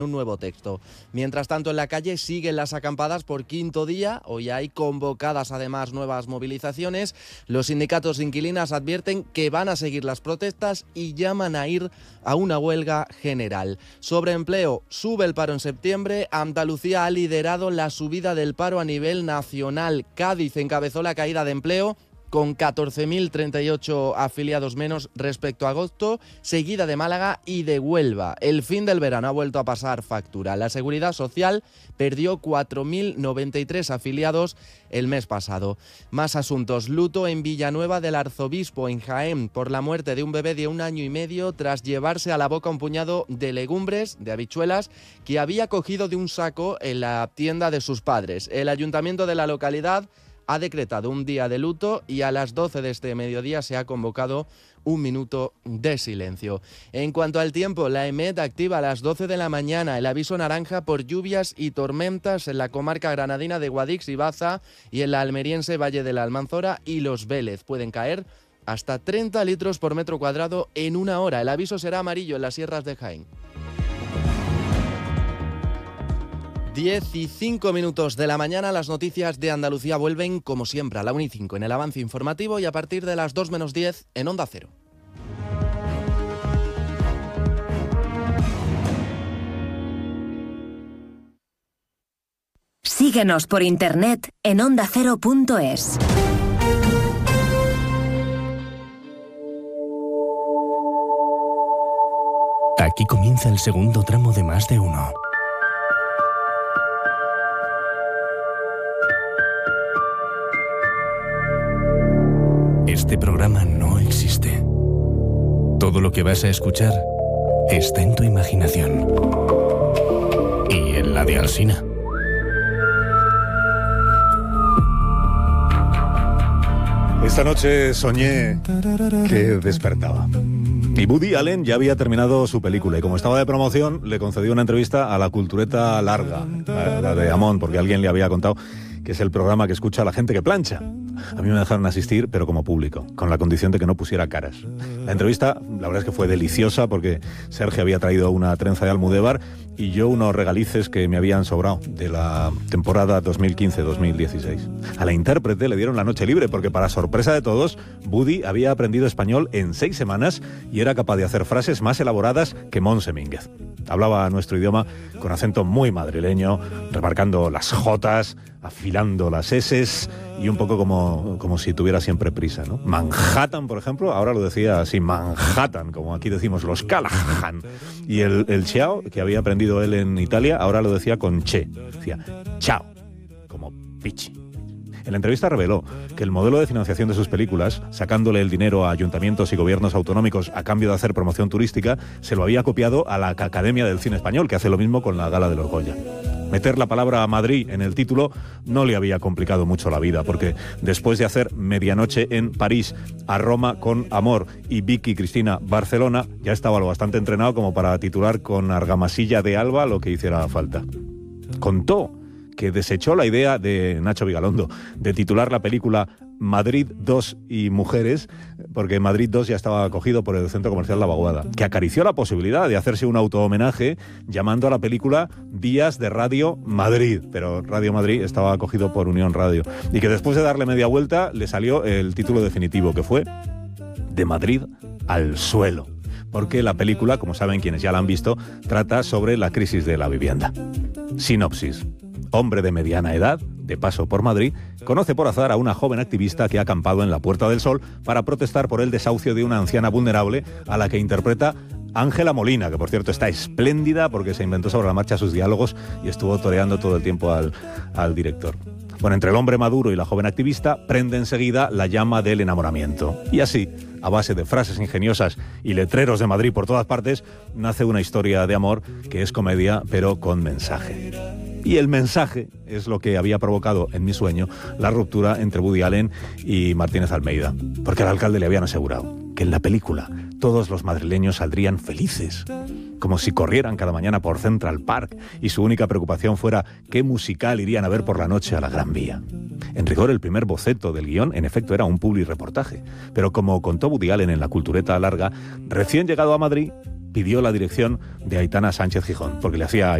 un nuevo texto. Mientras tanto, en la calle siguen las acampadas por quinto día. Hoy hay convocadas además nuevas movilizaciones. Los sindicatos de inquilinas advierten que van a seguir las protestas y llaman a ir a una huelga general. Sobre empleo, sube el paro en septiembre. Andalucía ha liderado la subida del paro a nivel nacional. Cádiz encabezó la caída de empleo con 14.038 afiliados menos respecto a agosto, seguida de Málaga y de Huelva. El fin del verano ha vuelto a pasar factura. La Seguridad Social perdió 4.093 afiliados el mes pasado. Más asuntos. Luto en Villanueva del Arzobispo, en Jaén, por la muerte de un bebé de 1 año y medio tras llevarse a la boca un puñado de legumbres, de habichuelas, que había cogido de un saco en la tienda de sus padres. El ayuntamiento de la localidad ha decretado un día de luto y a las 12 de este mediodía se ha convocado un minuto de silencio. En cuanto al tiempo, la EMET activa a las 12 de la mañana el aviso naranja por lluvias y tormentas en la comarca granadina de Guadix y Baza y en la almeriense Valle de la Almanzora y Los Vélez. Pueden caer hasta 30 litros por metro cuadrado en una hora. El aviso será amarillo en las sierras de Jaén. 10:05 de la mañana, las noticias de Andalucía vuelven, como siempre, a la 1:05 en el avance informativo y a partir de las 2 menos 10 en Onda Cero. Síguenos por internet en ondacero.es. Aquí comienza el segundo tramo de Más de Uno. Este programa no existe. Todo lo que vas a escuchar está en tu imaginación y en la de Alsina. Esta noche soñé que despertaba. Y Woody Allen ya había terminado su película y como estaba de promoción le concedió una entrevista a La Cultureta Larga, la de Amón, porque alguien le había contado que es el programa que escucha a la gente que plancha. A mí me dejaron asistir, pero como público, con la condición de que no pusiera caras. La entrevista, la verdad es que fue deliciosa porque Sergio había traído una trenza de Almudévar y yo unos regalices que me habían sobrado de la temporada 2015-2016. A la intérprete le dieron la noche libre porque, para sorpresa de todos, Woody había aprendido español en 6 semanas y era capaz de hacer frases más elaboradas que Montse Mínguez. Hablaba nuestro idioma con acento muy madrileño, remarcando las jotas, afilando las eses y un poco como si tuviera siempre prisa, ¿no? Manhattan, por ejemplo, ahora lo decía así, Manhattan, como aquí decimos los Callahan. Y el ciao, que había aprendido él en Italia, ahora lo decía con che. Decía chao, como pichi. En la entrevista reveló que el modelo de financiación de sus películas, sacándole el dinero a ayuntamientos y gobiernos autonómicos a cambio de hacer promoción turística, se lo había copiado a la Academia del Cine Español, que hace lo mismo con la Gala de los Goya. Meter la palabra Madrid en el título no le había complicado mucho la vida, porque después de hacer Medianoche en París, A Roma con Amor y Vicky Cristina Barcelona, ya estaba lo bastante entrenado como para titular con argamasilla de alba lo que hiciera falta. Contó que desechó la idea de Nacho Vigalondo de titular la película Madrid 2 y Mujeres, porque Madrid 2 ya estaba acogido por el Centro Comercial La Vaguada, que acarició la posibilidad de hacerse un auto-homenaje llamando a la película Días de Radio Madrid, pero Radio Madrid estaba acogido por Unión Radio, y que después de darle media vuelta le salió el título definitivo, que fue De Madrid al suelo, porque la película, como saben quienes ya la han visto, trata sobre la crisis de la vivienda. Sinopsis: hombre de mediana edad, de paso por Madrid, conoce por azar a una joven activista que ha acampado en la Puerta del Sol para protestar por el desahucio de una anciana vulnerable a la que interpreta Ángela Molina, que por cierto está espléndida porque se inventó sobre la marcha sus diálogos y estuvo toreando todo el tiempo al director. Bueno, entre el hombre maduro y la joven activista prende enseguida la llama del enamoramiento. Y así, a base de frases ingeniosas y letreros de Madrid por todas partes, nace una historia de amor que es comedia, pero con mensaje. Y el mensaje es lo que había provocado en mi sueño la ruptura entre Woody Allen y Martínez Almeida, porque al alcalde le habían asegurado que en la película todos los madrileños saldrían felices, como si corrieran cada mañana por Central Park y su única preocupación fuera qué musical irían a ver por la noche a la Gran Vía. En rigor, el primer boceto del guión, en efecto, era un publireportaje, pero como contó Woody Allen en La Cultureta Larga, recién llegado a Madrid, pidió la dirección de Aitana Sánchez Gijón, porque le hacía